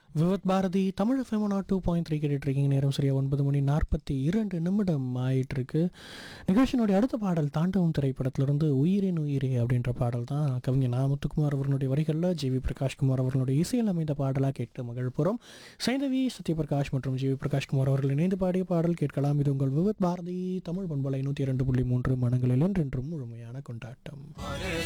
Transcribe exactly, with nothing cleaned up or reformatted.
விவத் Bharathi Tamil FM two point three கேட்டுட்ருக்கீங்க. நேரம் சரியா ஒன்பது மணி நாற்பத்தி இரண்டு நிமிடம் ஆயிட்டுருக்கு. நிகழ்ச்சியினுடைய அடுத்த பாடல் தாண்டவம் திரைப்படத்திலிருந்து உயிரின் உயிரே அப்படின்ற பாடல் தான் கவிஞர் நா முத்துக்குமார் அவர்களுடைய வரிகளில் ஜி வி பிரகாஷ்குமார் அவர்களுடைய இசையில் அமைந்த பாடலாக கேட்டு மகிழ்புறம். சைந்தவி சத்யபிரகாஷ் மற்றும் ஜி வி பிரகாஷ்குமார் அவர்கள் இணைந்து பாடிய பாடல் கேட்கலாம். இது உங்கள் விவத் பாரதி தமிழ் பண்பலை நூற்றி இரண்டு புள்ளி மூன்று மனங்களில் என்றென்றும் முழுமையான கொண்டாட்டம்.